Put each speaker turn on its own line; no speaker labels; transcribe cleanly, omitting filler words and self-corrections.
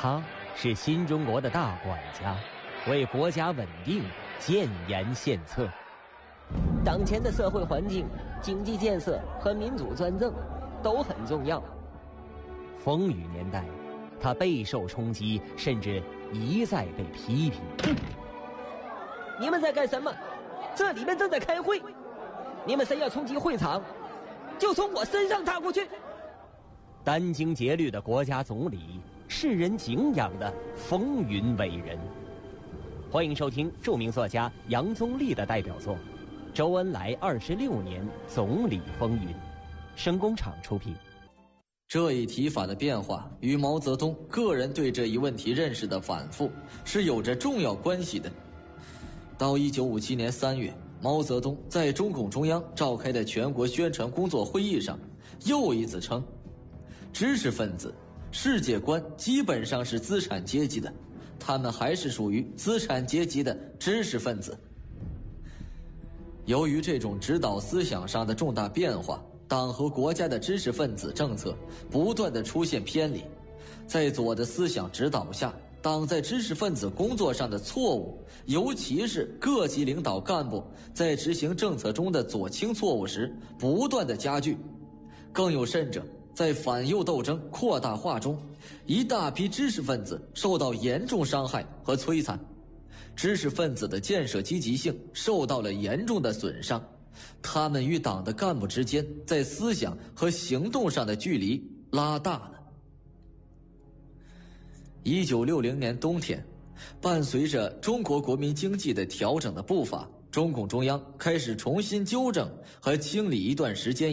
他是新中国的大管家，为国家稳定建言献策。
当前的社会环境、经济建设和民主专政都很重要。
风雨年代，他备受冲击，甚至一再被批评。
你们在干什么？这里面正在开会，你们谁要冲击会场，就从我身上踏过去。
殚精竭虑的国家总理，世人敬仰的风云伟人。欢迎收听著名作家杨宗立的代表作《周恩来26年总理风云》，声工厂出品。
这一提法的变化与毛泽东个人对这一问题认识的反复是有着重要关系的。到1957年3月，毛泽东在中共中央召开的全国宣传工作会议上又一次称，知识分子世界观基本上是资产阶级的，他们还是属于资产阶级的知识分子。由于这种指导思想上的重大变化，党和国家的知识分子政策不断地出现偏离，在左的思想指导下，党在知识分子工作上的错误，尤其是各级领导干部在执行政策中的左倾错误时不断地加剧。更有甚者，在反右斗争扩大化中，一大批知识分子受到严重伤害和摧残，知识分子的建设积极性受到了严重的损伤，他们与党的干部之间在思想和行动上的距离拉大了。1960年冬天，伴随着中国国民经济的调整的步伐，中共中央开始重新纠正和清理一段时间